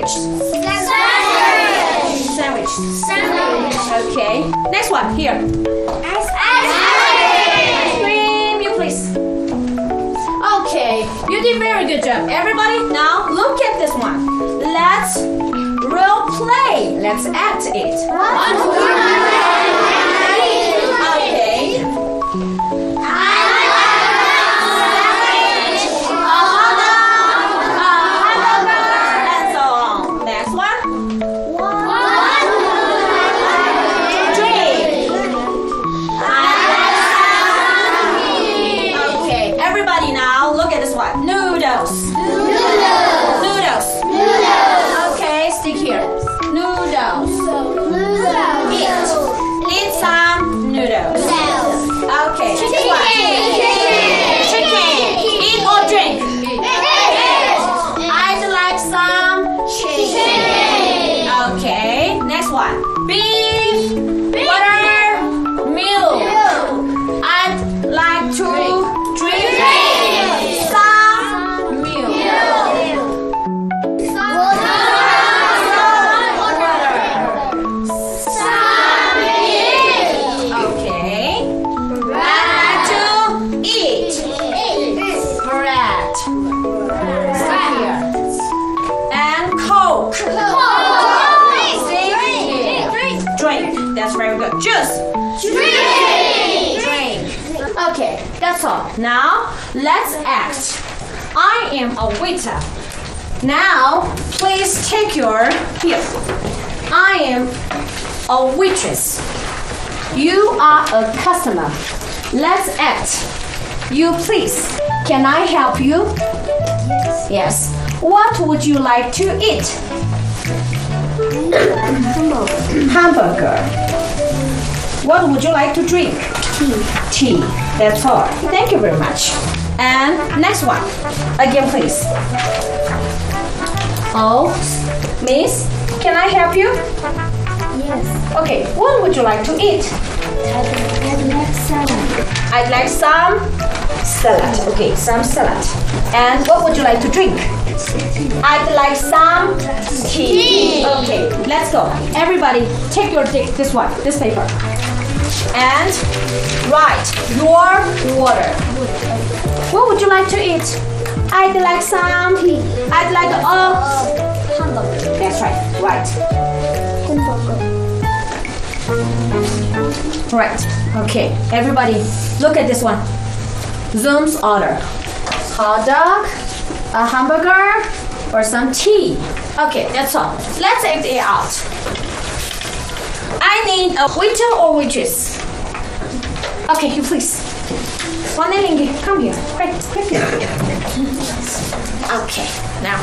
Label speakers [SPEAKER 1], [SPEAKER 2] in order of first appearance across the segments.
[SPEAKER 1] sandwich? Sandwich. Okay. Next one here. Ice cream. You please. Okay. You did very good job. Everybody, now look at this one. Let's role play. Let's act it. Okay. Noodles. Okay, stick here. Noodles. Eat some noodles. Okay. Chicken. Eat or drink? I'd like some chicken. Okay. Next one. Beef. Butter. Milk. I'd like to drink. That's very good. Juice. Drink. Okay, that's all. Now, let's act. I am a waiter. Now, please take your here. I am a waitress. You are a customer. Let's act. You please. Can I help you? Yes. What would you like to eat? Hamburger. What would you like to drink? Tea. That's all. Thank you very much. And next one. Again, please. Oh, miss, can I help you?
[SPEAKER 2] Yes.
[SPEAKER 1] Okay, what would you like to eat?
[SPEAKER 2] I'd like salad.
[SPEAKER 1] I'd like some salad. Okay, some salad. And what would you like to drink? I'd like some tea. Okay, let's go. Everybody, take your this paper, and write your order. What would you like to eat? I'd like some tea. I'd like a hamburger. That's right. Right. Right. Okay. Everybody, look at this one. Zoom's order. Hot dog, a hamburger, or some tea. Okay, that's all. Let's act it out. I need a waiter or waitress. Okay, you please. Come here. Quickly. Okay, now.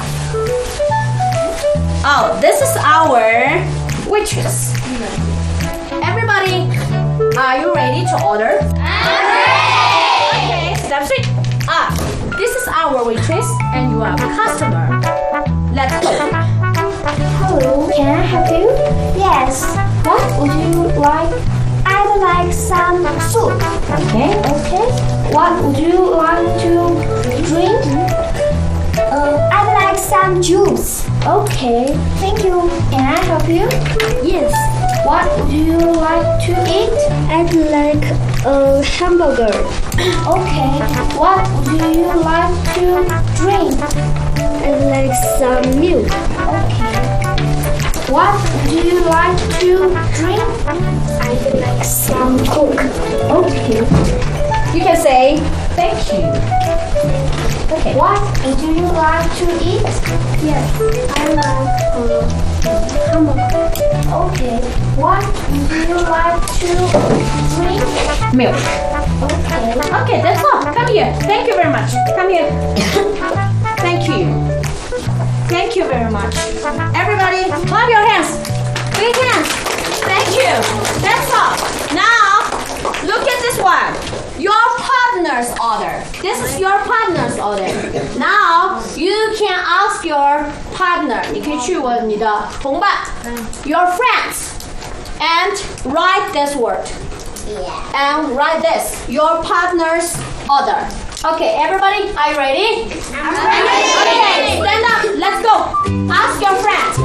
[SPEAKER 1] Oh, this is our waitress. Everybody, are you ready to order? Okay, step 3. This is our waitress and you are a customer. Let's go.
[SPEAKER 2] Hello, can I help you? Yes. What would you like? I'd like some soup.
[SPEAKER 1] Okay.
[SPEAKER 2] What would you like to drink? I'd like some juice. Okay. Thank you. Can I help you? Yes. What would you like to eat? I'd like a hamburger. Okay. What would you like to drink? I'd like some milk. Okay. What would you like to drink? I'd like some Coke. Okay.
[SPEAKER 1] You can say thank you. Okay.
[SPEAKER 2] What would you like to eat? Yes, I like hamburger. Okay. What would you like to drink?
[SPEAKER 1] Milk.
[SPEAKER 2] Okay.
[SPEAKER 1] Okay, that's all. Come here. Thank you very much. Come here. Thank you. Thank you very much. Everybody, clap your hands. Big hands. Thank you. That's all. Now, look at this one. Your partner's order. This is your partner's order. Now, you can ask your partner. 你可以去问你的同伴 your friends, and write this word. And write this. Your partner's order. Okay, everybody, are you ready?
[SPEAKER 2] I'm ready.
[SPEAKER 1] Okay, stand up. Let's go. Ask your friends.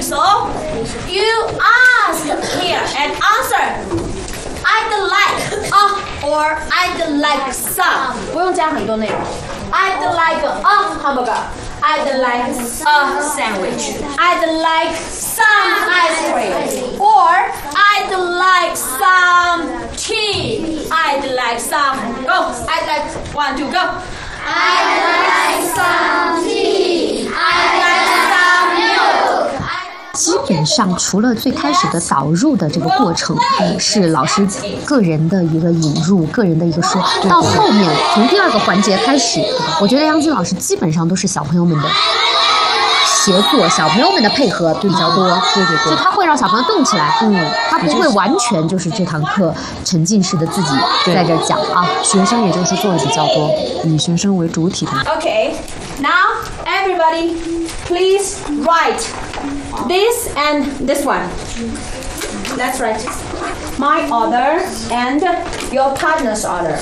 [SPEAKER 1] so you ask here and answer. I'd like or I'd like some. 不用加很多内容。I'd like a hamburger. I'd like a sandwich. I'd like some ice cream. Or I'd like some tea. I'd like some. Go. I'd like 1, 2, go. I'd like some tea. I'd like some milk.
[SPEAKER 3] 基本上除了最开始的导入的这个过程，是老师个人的一个引入，个人的一个说，到后面从第2个环节开始，我觉得杨子老师基本上都是小朋友们的协作，小朋友们的配合比较多，对，就他会让小朋友动起来，他不会完全就是这堂课沉浸式的自己在这讲啊，
[SPEAKER 4] 学生也就是做的比较多，以学生为主体的。
[SPEAKER 1] Okay, now everybody, please write this and this one. Let's write my order and your partner's order.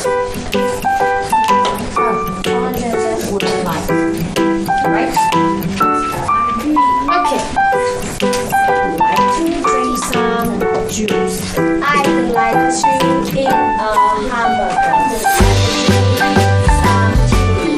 [SPEAKER 1] Right? Okay. I'd like to drink some juice. I'd like to eat a hamburger. Some tea.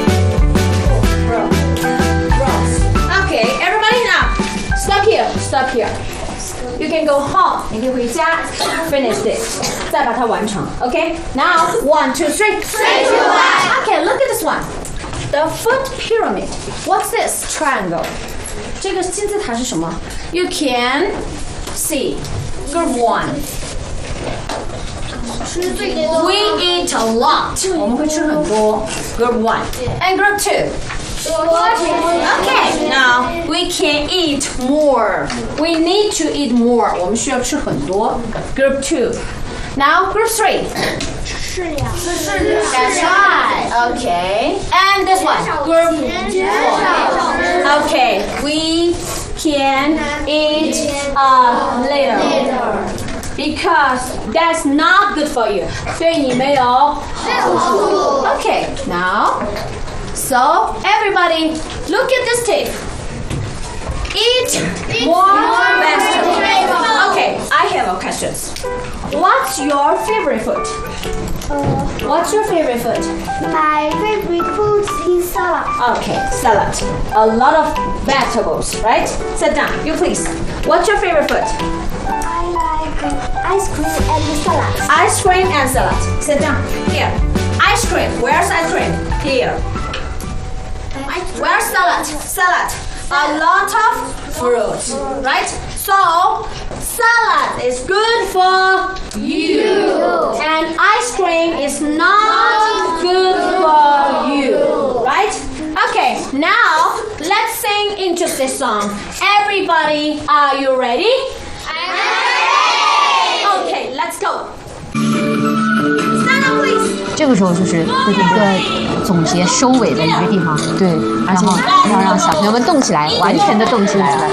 [SPEAKER 1] Rose. Okay, everybody now. Stop here. Stop here. You can go home. 你可以回家 finish this. 再把它完成 Okay? Now, 1, 2, 3. 3, 2, 1. Okay, look at this one. The foot pyramid. What's this? Triangle. 这个金字塔是什么 You can see. Group 1. We eat a lot. 我们会吃很多 Group 1. And Group 2. Okay, now we can eat more. We need to eat more. 我们需要吃很多 Group 2. Now Group 3. That's right. Okay. And this one. Group 4. Okay. We can eat later. Because that's not good for you. 对你没有好处 Okay. Now, so everybody, look at this tip. Eat more vegetables. Okay, I have a question. What's your favorite food? What's your favorite food?
[SPEAKER 2] My favorite food is salad.
[SPEAKER 1] Okay, salad. A lot of vegetables, right? Sit down, you please. What's your favorite food?
[SPEAKER 2] I like ice cream and salad.
[SPEAKER 1] Ice cream and salad. Sit down. Here. Ice cream. Where's ice cream? Here. Where's salad? Salad. A lot of fruit, right? So, salad is good for you. And ice cream is not good for you, right? Okay, now let's sing interesting song. Everybody, are you ready? Okay, let's go. Stand up, please.
[SPEAKER 3] 这个时候就是一个总结收尾的一个地方，
[SPEAKER 4] 对，
[SPEAKER 3] 然后要让小朋友们动起来，完全的动起来了。